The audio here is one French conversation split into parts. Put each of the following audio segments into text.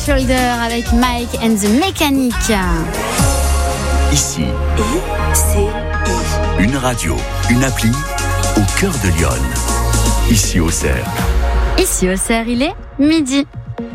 Shoulder avec Mike and the Mechanic. Ici, une radio, une appli au cœur de Lyon. Ici Auxerre. Ici Auxerre, il est midi.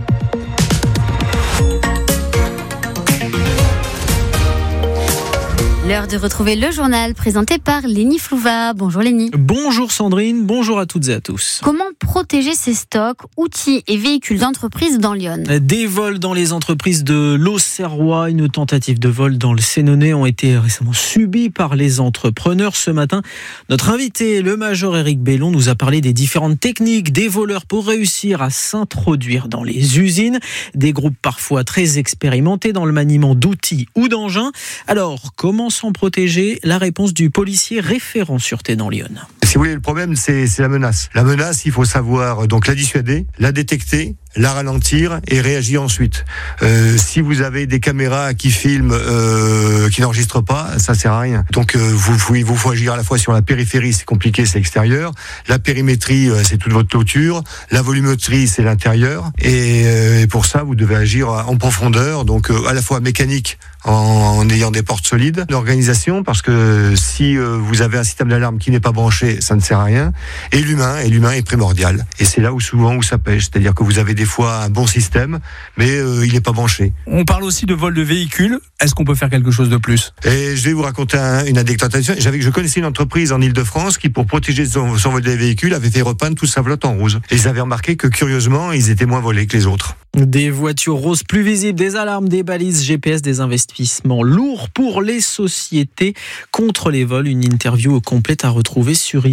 L'heure de retrouver le journal présenté par Lénie Flouva. Bonjour Lénie. Bonjour Sandrine, bonjour à toutes et à tous. Comment protéger ses stocks, outils et véhicules d'entreprise dans Lyon ? Des vols dans les entreprises de l'Auxerrois, une tentative de vol dans le Sénonais ont été récemment subies par les entrepreneurs. Ce matin, notre invité, le major Éric Bellon, nous a parlé des différentes techniques des voleurs pour réussir à s'introduire dans les usines. Des groupes parfois très expérimentés dans le maniement d'outils ou d'engins. Alors, comment s'en protéger ? La réponse du policier référent sûreté dans Lyon. Si vous voulez, le problème, c'est la menace. La menace, il faut savoir donc la dissuader, la détecter, la ralentir et réagir ensuite. Si vous avez des caméras qui filment, qui n'enregistrent pas, ça sert à rien. Donc il vous faut agir à la fois sur la périphérie, c'est compliqué, c'est extérieur. La périmétrie, c'est toute votre clôture. La volumétrie, c'est l'intérieur. Et pour ça, vous devez agir en profondeur, donc à la fois mécanique, en ayant des portes solides, l'organisation, parce que si vous avez un système d'alarme qui n'est pas branché, ça ne sert à rien. Et l'humain est primordial. Et c'est là où ça pêche, c'est-à-dire que vous avez des fois un bon système, mais il n'est pas branché. On parle aussi de vol de véhicules. Est-ce qu'on peut faire quelque chose de plus ? Et je vais vous raconter une anecdote. Je connaissais une entreprise en Ile-de-France qui, pour protéger son vol des véhicules, avait fait repeindre toute sa flotte en rose. Et ils avaient remarqué que, curieusement, ils étaient moins volés que les autres. Des voitures roses plus visibles, des alarmes, des balises GPS, des investissements lourds pour les sociétés contre les vols. Une interview complète à retrouver sur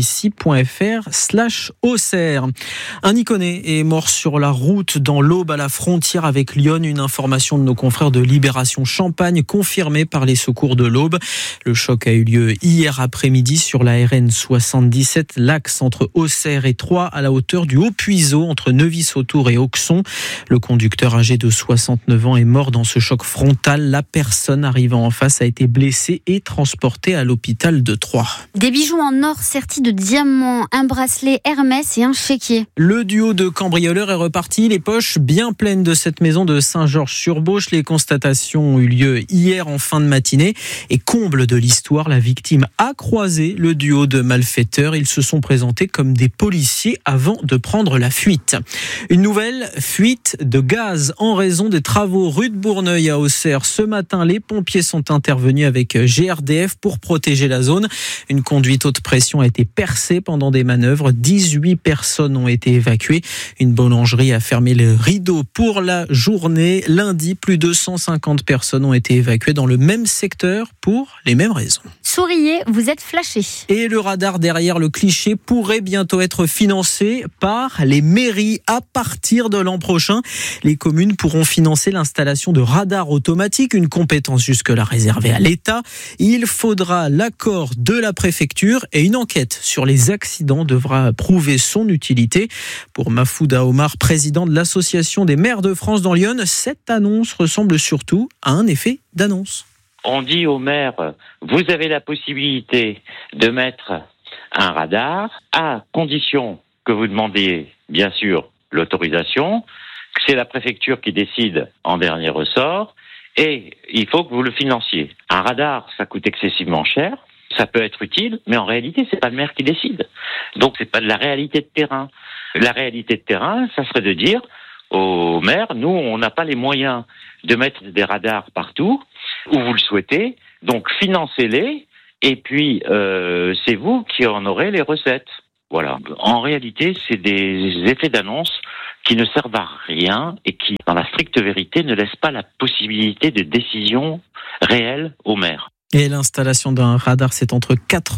ici.fr/Auxerre. Un Iconais est mort sur la route dans l'Aube à la frontière avec Lyon. Une information de nos confrères de Libération Champagne confirmée par les secours de l'Aube. Le choc a eu lieu hier après-midi sur la RN 77, l'axe entre Auxerre et Troyes à la hauteur du Haut-Puiseau entre Neuvy-Sautour et Auxon. Le conducteur âgé de 69 ans est mort dans ce choc frontal. La personne arrivant en face a été blessée et transportée à l'hôpital de Troyes. Des bijoux en or sertis de diamants, un bracelet Hermès et un chéquier. Le duo de cambrioleurs est reparti, les poches bien pleines de cette maison de Saint-Georges-sur-Beauche. Les constatations ont eu lieu hier en fin de matinée. Et comble de l'histoire, la victime a croisé le duo de malfaiteurs. Ils se sont présentés comme des policiers avant de prendre la fuite. Une nouvelle fuite de gaz en raison des travaux rue de Bourneuil à Auxerre. Ce matin, les pompiers sont intervenus avec GRDF pour protéger la zone. Une conduite haute pression a été percée pendant des manœuvres. 18 personnes ont été évacuées. Une boulangerie a fermé le rideau pour la journée. Lundi, plus de 150 personnes ont été évacuées dans le même secteur pour les mêmes raisons. Souriez, vous êtes flashés. Et le radar derrière le cliché pourrait bientôt être financé par les mairies à partir de l'an prochain. Les communes pourront financer l'installation de radars automatiques, une compétence jusque-là réservée à l'État. Il faudra l'accord de la préfecture et une enquête sur les accidents devra prouver son utilité. Pour Mafouda Omar, président de l'Association des maires de France dans Lyon, cette annonce ressemble surtout à un effet d'annonce. On dit aux maires, vous avez la possibilité de mettre un radar à condition que vous demandiez, bien sûr, l'autorisation, que c'est la préfecture qui décide en dernier ressort, et il faut que vous le financiez. Un radar, ça coûte excessivement cher, ça peut être utile, mais en réalité, c'est pas le maire qui décide. Donc, c'est pas de la réalité de terrain. La réalité de terrain, ça serait de dire aux maires, nous, on n'a pas les moyens de mettre des radars partout où vous le souhaitez, donc financez-les, et puis c'est vous qui en aurez les recettes. Voilà. En réalité, c'est des effets d'annonce qui ne servent à rien et qui, dans la stricte vérité, ne laissent pas la possibilité de décision réelle aux maires. Et l'installation d'un radar, c'est entre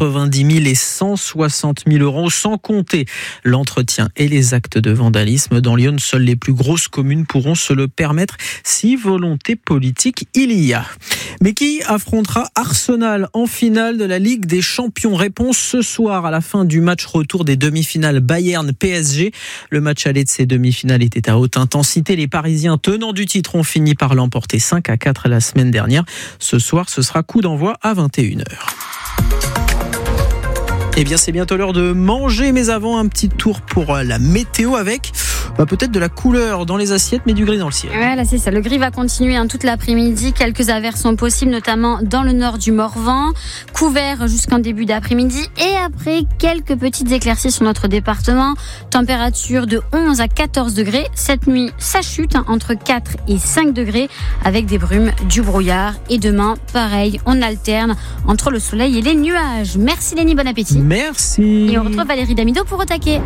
90 000 et 160 000 euros, sans compter l'entretien et les actes de vandalisme. Dans Lyon, seules les plus grosses communes pourront se le permettre si volonté politique il y a. Mais qui affrontera Arsenal en finale de la Ligue des Champions? Réponse ce soir à la fin du match retour des demi-finales Bayern-PSG. Le match aller de ces demi-finales était à haute intensité. Les Parisiens tenants du titre ont fini par l'emporter 5-4 la semaine dernière. Ce soir, ce sera coup d'envoi à 21h. Eh bien, c'est bientôt l'heure de manger, mais avant, un petit tour pour la météo avec peut-être de la couleur dans les assiettes, mais du gris dans le ciel. Voilà, c'est ça. Le gris va continuer toute l'après-midi. Quelques averses sont possibles, notamment dans le nord du Morvan. Couvert jusqu'en début d'après-midi. Et après, quelques petites éclaircies sur notre département. Température de 11 à 14 degrés. Cette nuit, ça chute entre 4 et 5 degrés avec des brumes, du brouillard. Et demain, pareil, on alterne entre le soleil et les nuages. Merci Lénie, bon appétit. Merci. Et on retrouve Valérie Damido pour Au Taquet.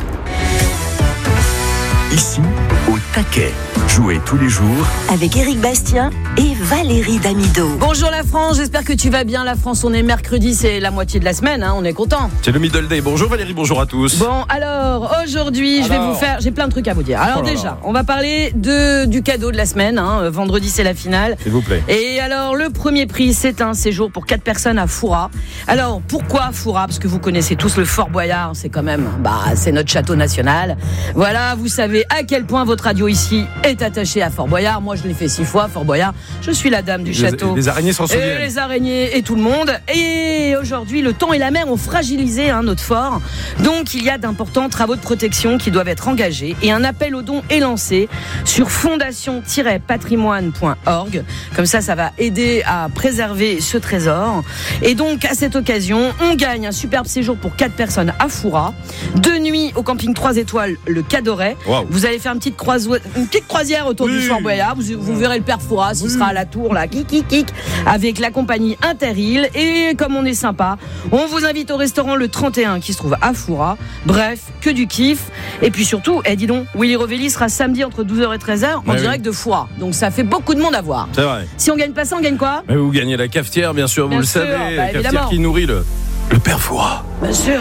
Ici, au taquet. Jouez tous les jours avec Éric Bastien et Valérie Damido. Bonjour la France, j'espère que tu vas bien. La France, on est mercredi, c'est la moitié de la semaine, on est content. C'est le middle day. Bonjour Valérie, bonjour à tous. Bon, alors, aujourd'hui, je vais vous faire... J'ai plein de trucs à vous dire. Alors déjà, on va parler du cadeau de la semaine. Vendredi, c'est la finale. S'il vous plaît. Et alors, le premier prix, c'est un séjour pour 4 personnes à Fouras. Alors, pourquoi Fouras ? Parce que vous connaissez tous le Fort Boyard. C'est quand même... c'est notre château national. Voilà, vous savez à quel point votre radio ici est attachée à Fort Boyard. Moi, je l'ai fait 6 fois, Fort Boyard. Je suis la dame du château. Les araignées s'en souviennent. Les araignées et tout le monde. Et aujourd'hui, le temps et la mer ont fragilisé notre fort. Donc, il y a d'importants travaux de protection qui doivent être engagés. Et un appel aux dons est lancé sur fondation-patrimoine.org. Comme ça va aider à préserver ce trésor. Et donc, à cette occasion, on gagne un superbe séjour pour 4 personnes à Fouras. 2 nuits au camping 3 étoiles, le Cadoret. Wow. Vous allez faire une petite croisière autour du Fort Boyard. Vous verrez le père Fouras, il sera à la tour, là, kik, avec la compagnie Interil. Et comme on est sympa, on vous invite au restaurant Le 31 qui se trouve à Fouras. Bref, que du kiff. Et puis surtout, dis donc, Willy Rovelli sera samedi entre 12h et 13h en direct de Fouras. Donc ça fait beaucoup de monde à voir. C'est vrai. Si on gagne pas ça, on gagne quoi ? Mais vous gagnez la cafetière, bien sûr, vous le savez. La cafetière évidemment. qui nourrit le père Fouras. Bien sûr.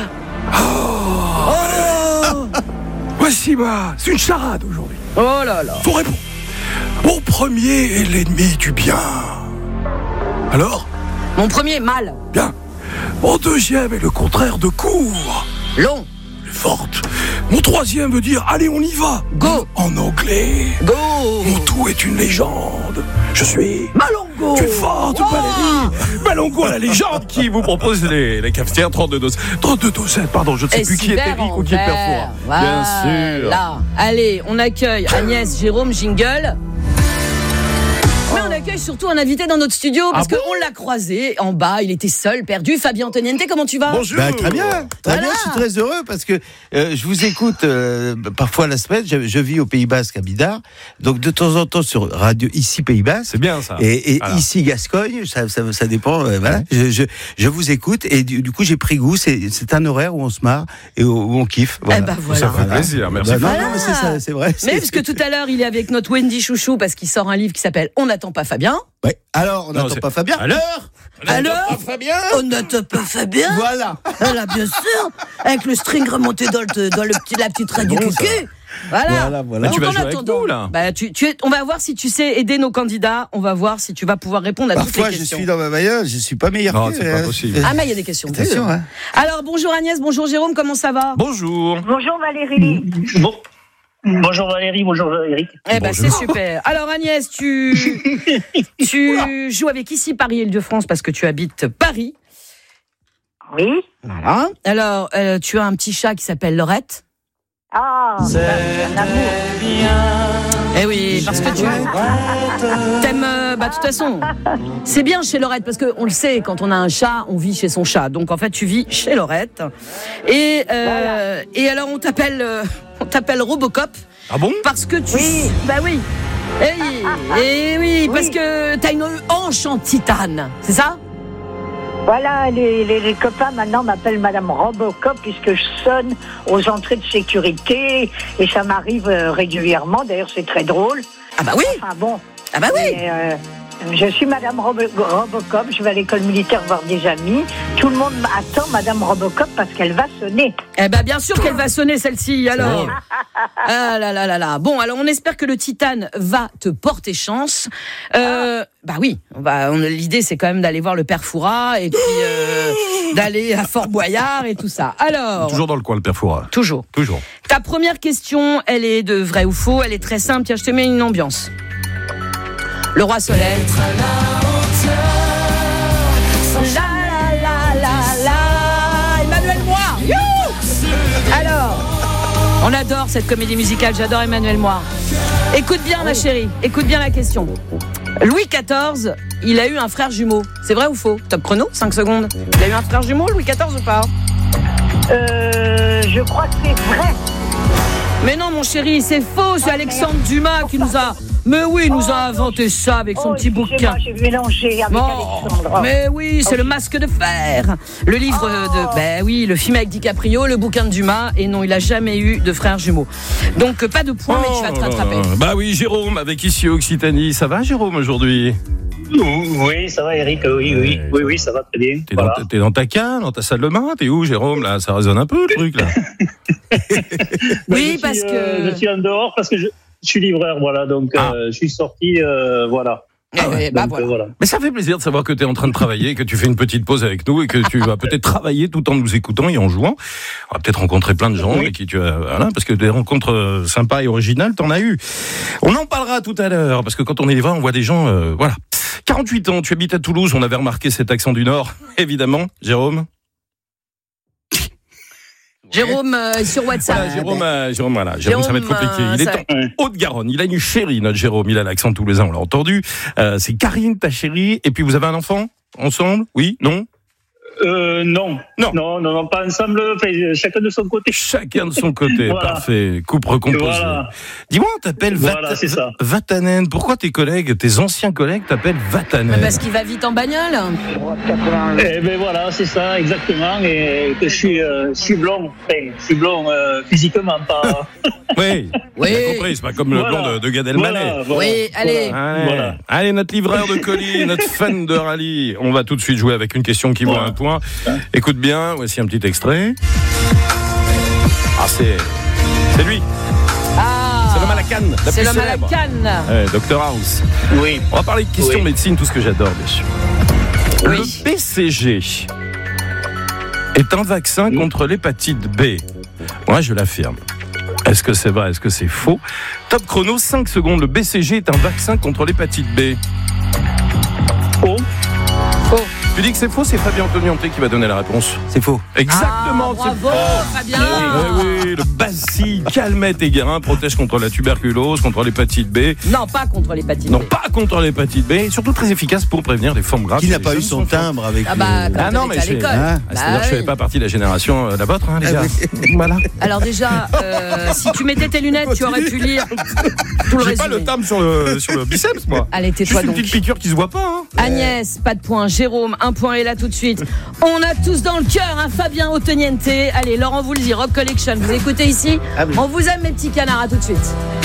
Voici c'est une charade aujourd'hui. Oh là là. Faut répondre. Mon premier est l'ennemi du bien. Alors ? Mon premier, mal. Bien. Mon deuxième est le contraire de court. Long. Forte. Mon troisième veut dire allez, on y va. Go. En anglais. Go. Mon tout est une légende. Je suis Malongo. Tu es forte, Valérie. Malongo, la légende Qui vous propose les cafetières 32 doses. 32 dosettes, pardon, je ne sais plus qui est Eric ou qui est Père Fouras. Bien sûr. Là, allez, on accueille Agnès, Jérôme, Jingle. Mais on accueille surtout un invité dans notre studio parce qu'on l'a croisé en bas, il était seul, perdu. Fabien Antoniente, comment tu vas ? Bonjour. Très bien, je suis très heureux parce que je vous écoute parfois la semaine. Je vis au Pays Basque à Bidart, donc de temps en temps sur radio ici Pays Basque. C'est bien ça. Et ici Gascogne, ça dépend. Voilà. Je vous écoute et du coup j'ai pris goût. C'est un horaire où on se marre et où on kiffe. Voilà. Ça fait plaisir, merci. Non, mais c'est vrai. Mais parce que tout à l'heure, il est avec notre Wendy Chouchou parce qu'il sort un livre qui s'appelle On n'attend pas Fabien. Ouais. Alors, on n'attend pas Fabien. Alors, Fabien. on n'attend pas Fabien. Voilà. Voilà, bien sûr. Avec le string remonté dans la petite radio cucu. Voilà. Voilà. Tu vas Donc, jouer avec nous, là. On va voir si tu sais aider nos candidats. On va voir si tu vas pouvoir répondre à toutes les Parfois, questions. je suis dans ma bagnole, je suis pas meilleur. Non, c'est pas possible. Ah, mais il y a des questions. Attention, hein. Alors, bonjour Agnès, bonjour Jérôme, comment ça va ? Bonjour. Bonjour Valérie. Bonjour Valérie, bonjour Eric. C'est super. Alors Agnès, tu joues avec ici Paris-Île-de-France parce que tu habites Paris. Oui. Voilà. Alors, tu as un petit chat qui s'appelle Laurette. Ah, c'est un amour. Eh oui, parce que tu t'aimes... de toute façon, c'est bien chez Laurette, parce qu'on le sait, quand on a un chat, on vit chez son chat. Donc en fait, tu vis chez Laurette. Et alors, on t'appelle Robocop. Ah bon ? Parce que tu... Oui. Bah oui. Et oui, parce que t'as une hanche en titane, c'est ça ? Voilà, les copains maintenant m'appellent Madame Robocop puisque je sonne aux entrées de sécurité et ça m'arrive régulièrement. D'ailleurs, c'est très drôle. Ah bah oui. Enfin bon. Ah bah oui. Et, je suis Madame Robocop, je vais à l'école militaire voir des amis. Tout le monde attend Madame Robocop parce qu'elle va sonner. Eh ben bien sûr qu'elle va sonner celle-ci, alors. Ah là là là là. Bon, alors on espère que le titane va te porter chance. Bah oui, l'idée c'est quand même d'aller voir le père Fouras et puis d'aller à Fort Boyard et tout ça. Alors. Toujours dans le coin, le père Fouras. Toujours. Ta première question, elle est de vrai ou faux, elle est très simple. Tiens, je te mets une ambiance. Le roi Soleil. La Emmanuel Moir. Alors, On adore cette comédie musicale, j'adore Emmanuel Moir. Écoute bien ma chérie, écoute bien la question. Louis XIV, il a eu un frère jumeau. C'est vrai ou faux? Top chrono, 5 secondes. Il a eu un frère jumeau, Louis XIV ou pas? Je crois que c'est vrai. Mais non mon chéri, c'est faux, c'est Alexandre Dumas qui nous a... Mais oui, il nous a inventé ça avec son petit bouquin. J'ai mélangé avec Alexandre. Mais oui, c'est le Masque de fer. Le livre de... Ben oui, le film avec DiCaprio, le bouquin de Dumas. Et non, il a jamais eu de frère jumeau. Donc pas de point, mais tu vas te rattraper. Bah oui, Jérôme, avec ici Occitanie. Ça va, Jérôme, aujourd'hui? Oui, ça va, Eric. Oui, ça va très bien. T'es dans ta cave, dans ta salle de bain? T'es où, Jérôme? Là, ça résonne un peu, le truc, là. Oui, parce que... Je suis en dehors parce que je suis livreur, voilà. Donc, je suis sorti, voilà. Voilà. Mais ça fait plaisir de savoir que tu es en train de travailler, que tu fais une petite pause avec nous et que tu vas peut-être travailler tout en nous écoutant et en jouant. On va peut-être rencontrer plein de gens et qui tu as, voilà, parce que des rencontres sympas et originales, t'en as eu. On en parlera tout à l'heure parce que quand on est livreur, on voit des gens, voilà. 48 ans, tu habites à Toulouse, on avait remarqué cet accent du Nord, évidemment. Jérôme? Jérôme sur WhatsApp. Voilà, Jérôme, ça va être compliqué. Il est en Haute-Garonne. Il a une chérie, notre Jérôme. Il a l'accent toulousain, on l'a entendu. C'est Karine, ta chérie. Et puis vous avez un enfant ensemble? Oui? Non? Non, pas ensemble, chacun de son côté. Chacun de son côté, voilà. Parfait. Couple recomposé. Voilà. Dis-moi, on t'appelle Vatanen. Pourquoi tes anciens collègues t'appellent Vatanen? Parce qu'il va vite en bagnole. Eh ben voilà, c'est ça, exactement. Et que je suis blond. Je suis blond physiquement, pas. Oui. J'ai compris, c'est pas comme le blond de Gad Elmaleh. Oui, allez. Allez, notre livreur de colis, notre fan de rallye. On va tout de suite jouer avec une question qui vaut un point. Écoute bien, voici un petit extrait. C'est lui. C'est l'homme à la canne. C'est l'homme à la canne. Dr House. Oui. On va parler de questions médecine, tout ce que j'adore, bien sûr. Oui. Le BCG est un vaccin contre l'hépatite B. Moi, je l'affirme. Est-ce que c'est vrai? Est-ce que c'est faux? Top chrono, 5 secondes. Le BCG est un vaccin contre l'hépatite B. Faux. Tu dis que c'est faux, c'est Fabien Antoniante qui va donner la réponse. C'est faux. Exactement, c'est faux. Fabien. Oui, le bacille calmette et guérin protège contre la tuberculose, contre l'hépatite B. Non, pas contre l'hépatite B. Non, pas contre l'hépatite B, surtout très efficace pour prévenir les formes graves. Qui n'a pas eu son timbre avec non, mais à l'école. C'est-à-dire que je ne fais pas partie de la génération la vôtre, les gars. Voilà. Alors déjà, si tu mettais tes lunettes, tu aurais pu lire tout le résumé. J'ai pas le timbre sur le biceps, moi. Allez, tais-toi donc. Juste une petite piqûre qui se voit pas. Agnès, pas de point. Jérôme, un point est là tout de suite. On a tous dans le cœur un Fabien Antoniente. Allez, Laurent Voulzy, Rock Collection. Vous écoutez ici? On vous aime, mes petits canards. À tout de suite.